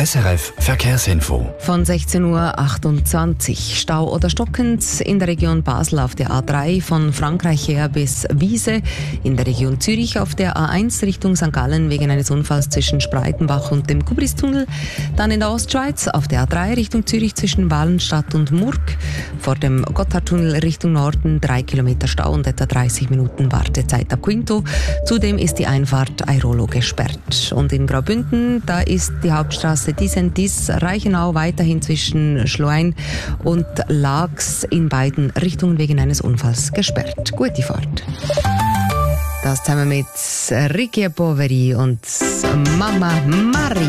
SRF Verkehrsinfo. Von 16.28 Uhr. Stau oder stockend in der Region Basel auf der A3 von Frankreich her bis Wiese. In der Region Zürich auf der A1 Richtung St. Gallen wegen eines Unfalls zwischen Spreitenbach und dem Kubristunnel. Dann in der Ostschweiz auf der A3 Richtung Zürich zwischen Walenstadt und Murg. Vor dem Gotthardtunnel Richtung Norden 3 Kilometer Stau und etwa 30 Minuten Wartezeit ab Quinto. Zudem ist die Einfahrt Airolo gesperrt. Und in Graubünden, da ist die Hauptstraße Disentis Reichenau weiterhin zwischen Schluein und Laax in beiden Richtungen wegen eines Unfalls gesperrt. Gute Fahrt. Das zusammen mit Ricky Poveri und Mama Mari.